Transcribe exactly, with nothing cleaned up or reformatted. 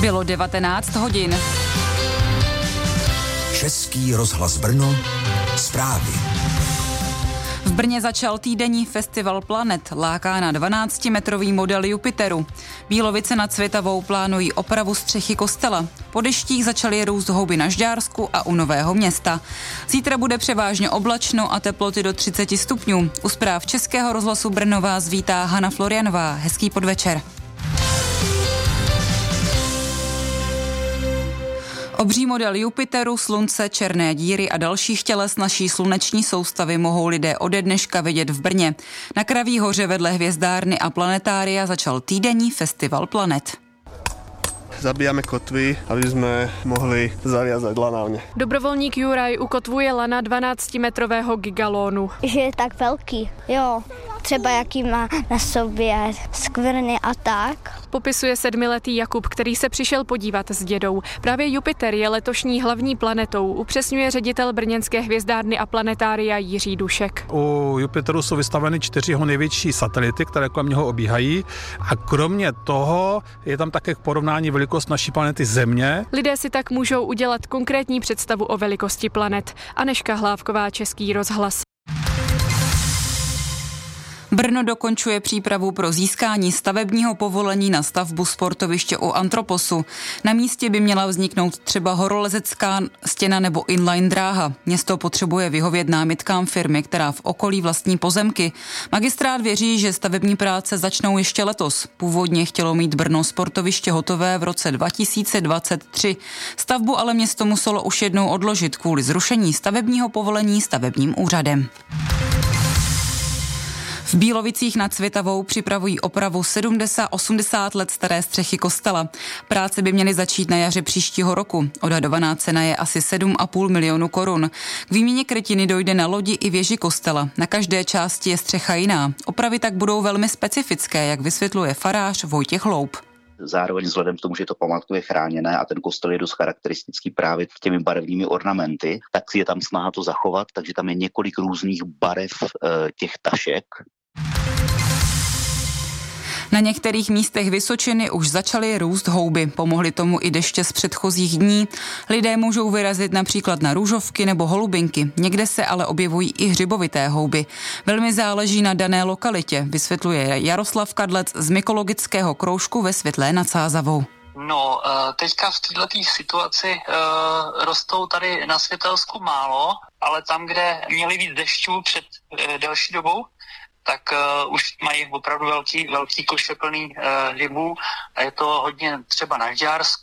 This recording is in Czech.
Bylo devatenáct hodin. Český rozhlas Brno, zprávy. V Brně začal týdenní festival Planet, láká na dvanáctimetrový model Jupiteru. Bílovice nad Svitavou plánují opravu střechy kostela. Po deštích začaly růst houby na Žďársku a u Nového Města. Zítra bude převážně oblačno a teploty do třicet stupňů. U zpráv Českého rozhlasu Brno vás vítá Hana Florianová. Hezký podvečer. Obří model Jupiteru, Slunce, černé díry a dalších těles naší sluneční soustavy mohou lidé ode dneška vidět v Brně. Na Kraví hoře vedle hvězdárny a planetária začal týdenní festival Planet. Zabíjame kotvy, aby jsme mohli zaviazať lanávne. Dobrovolník Juraj ukotvuje lana dvanáctimetrového gigalónu. Že je tak velký, jo. Třeba jaký má na sobě skvrny a tak. Popisuje sedmiletý Jakub, který se přišel podívat s dědou. Právě Jupiter je letošní hlavní planetou, upřesňuje ředitel brněnské hvězdárny a planetária Jiří Dušek. U Jupiteru jsou vystaveny čtyři jeho největší satelity, které kolem něho obíhají, a kromě toho je tam také k porovnání velikost naší planety Země. Lidé si tak můžou udělat konkrétní představu o velikosti planet. Anežka Hlávková, Český rozhlas. Brno dokončuje přípravu pro získání stavebního povolení na stavbu sportoviště u Antroposu. Na místě by měla vzniknout třeba horolezecká stěna nebo inline dráha. Město potřebuje vyhovět námitkám firmy, která v okolí vlastní pozemky. Magistrát věří, že stavební práce začnou ještě letos. Původně chtělo mít Brno sportoviště hotové v roce dva tisíce dvacet tři. Stavbu ale město muselo už jednou odložit kvůli zrušení stavebního povolení stavebním úřadem. V Bílovicích nad Svitavou připravují opravu sedmdesát osmdesát let staré střechy kostela. Práce by měly začít na jaře příštího roku. Odhadovaná cena je asi sedm a půl milionu korun. K výměně krytiny dojde na lodi i věži kostela. Na každé části je střecha jiná. Opravy tak budou velmi specifické, jak vysvětluje farář Vojtěch Loup. Zároveň vzhledem k tomu, že je to památkově chráněné a ten kostel je dost charakteristický právě těmi barevnými ornamenty, tak je tam snaha to zachovat, takže tam je několik různých barev e, těch tašek. Na některých místech Vysočiny už začaly růst houby. Pomohly tomu i deště z předchozích dní. Lidé můžou vyrazit například na růžovky nebo holubinky. Někde se ale objevují i hřibovité houby. Velmi záleží na dané lokalitě, vysvětluje Jaroslav Kadlec z mykologického kroužku ve Světlé nad Sázavou. No, teďka v této situaci uh, rostou tady na Světelsku málo, ale tam, kde měli víc dešťů před uh, delší dobou, tak uh, už mají opravdu velký, velký koše plný uh, hřibů a je to hodně třeba na Žďársku.